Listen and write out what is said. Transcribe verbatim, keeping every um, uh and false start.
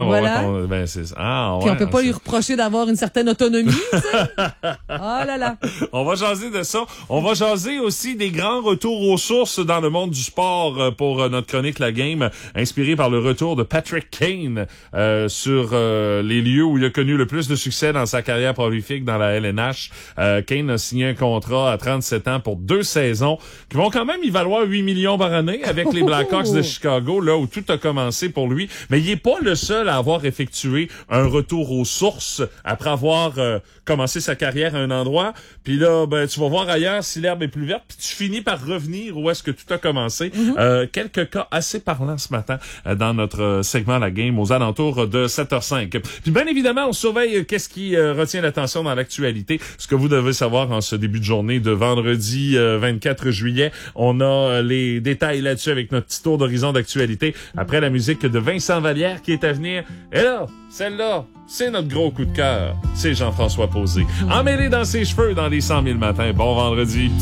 voilà. On, ben, c'est ça. Ah, ouais, Puis on peut pas c'est... lui reprocher d'avoir une certaine autonomie, tu sais. Oh là là. On va jaser de ça. On va jaser aussi des grands retours aux sources dans le monde du sport pour notre chronique La Game, inspirée par le retour de Patrick Kane euh, sur euh, les lieux où il a connu le plus de succès dans sa carrière prolifique dans la L N H. Euh, Kane a signé un contrat à trente-sept ans pour deux saisons qui vont quand même y valoir huit millions par année avec les Blackhawks de Chicago, là où tout a commencé pour lui. Mais il est pas le seul à avoir effectué un retour aux sources après avoir euh, commencé sa carrière à un endroit. Puis là, ben tu vas voir ailleurs si l'herbe est plus verte, puis tu finis par revenir où est-ce que tout a commencé. Mm-hmm. Euh, quelques cas assez parlants ce matin euh, dans notre euh, segment La Game aux alentours de sept heures cinq. Puis bien évidemment, on surveille euh, qu'est-ce qui euh, retient l'attention dans l'actualité. Ce que vous devez savoir en ce début de journée de vendredi euh, vingt-quatre juillet. On a euh, les détails là-dessus avec notre petit tour d'horizon d'actualité après la musique de Vincent Vallière qui est à venir. Et là, celle-là, c'est notre gros coup de cœur. C'est Jean-François Posé. Emmêlé dans ses cheveux dans les cent mille matins. Bon vendredi.